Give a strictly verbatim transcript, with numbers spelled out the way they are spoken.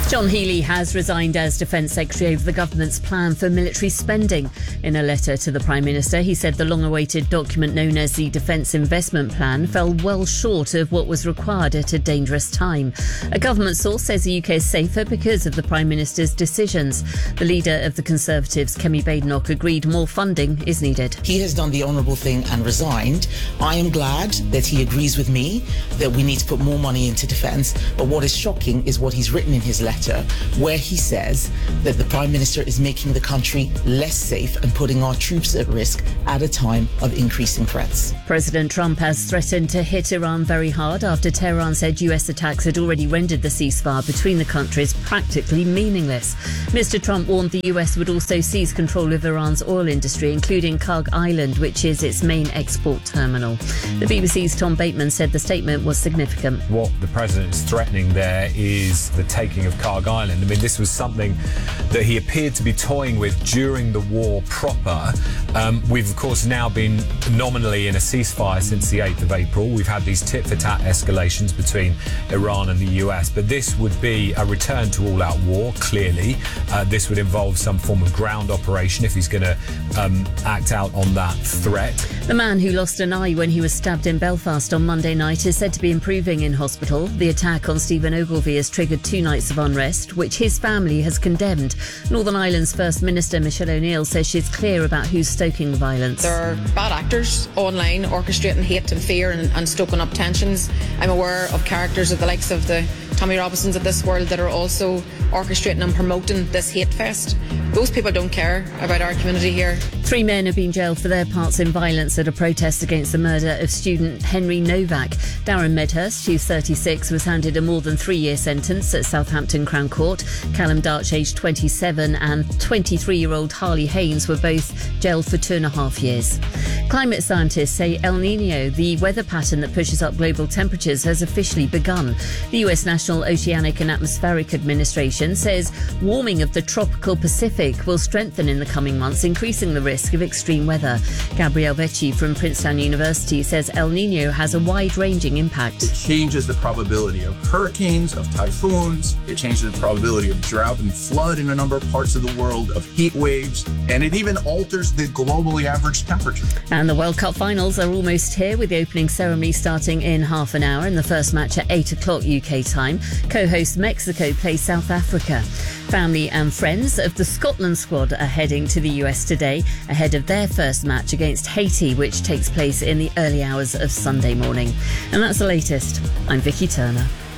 John Healey has resigned as Defence Secretary over the government's plan for military spending. In a letter to the Prime Minister, he said the long-awaited document known as the Defence Investment Plan fell well short of what was required at a dangerous time. A government source says the U K is safer because of the Prime Minister's decisions. The leader of the Conservatives, Kemi Badenoch, agreed more funding is needed. He has done the honourable thing and resigned. I am glad that he agrees with me that we need to put more money into defence. But what is shocking is what he's written in his letter, where he says that the Prime Minister is making the country less safe and putting our troops at risk at a time of increasing threats. President Trump has threatened to hit Iran very hard after Tehran said U S attacks had already rendered the ceasefire between the countries practically meaningless. Mister Trump warned the U S would also seize control of Iran's oil industry, including Karg Island, which is its main export terminal. The B B C's Tom Bateman said the statement was significant. What the president is threatening there is the taking of Karg Island. I mean, this was something that he appeared to be toying with during the war proper. Um, we've, of course, now been nominally in a ceasefire since the eighth of April. We've had these tit-for-tat escalations between Iran and the U S, but this would be a return to all-out war, clearly. Uh, this would involve some form of ground operation if he's going to um, act out on that threat. The man who lost an eye when he was stabbed in Belfast on Monday night is said to be improving in hospital. The attack on Stephen Ogilvie has triggered two nights of unrest, which his family has condemned. Northern Ireland's First Minister Michelle O'Neill says she's clear about who's stoking the violence. There are bad actors online orchestrating hate and fear and, and stoking up tensions. I'm aware of characters of the likes of the Tommy Robinsons of this world that are also orchestrating and promoting this hate fest. Those people don't care about our community here. Three men have been jailed for their parts in violence at a protest against the murder of student Henry Novak. Darren Medhurst, who's thirty-six, was handed a more than three-year sentence at Southampton Crown Court. Callum Darch, aged twenty-seven, and twenty-three-year-old Harley Haynes were both jailed for two and a half years. Climate scientists say El Niño, the weather pattern that pushes up global temperatures, has officially begun. The U S National Oceanic and Atmospheric Administration says warming of the tropical Pacific will strengthen in the coming months, increasing the risk of extreme weather. Gabrielle Vecchi from Princeton University says El Niño has a wide-ranging impact. It changes the probability of hurricanes, of typhoons. It changes the probability of drought and flood in a number of parts of the world, of heat waves, and it even alters the globally average temperature. And the World Cup finals are almost here, with the opening ceremony starting in half an hour and the first match at eight o'clock U K time. Co-host Mexico play South Africa. Family and friends of the Scotland squad are heading to the U S today ahead of their first match against Haiti, which takes place in the early hours of Sunday morning. And that's the latest. I'm Vicky Turner.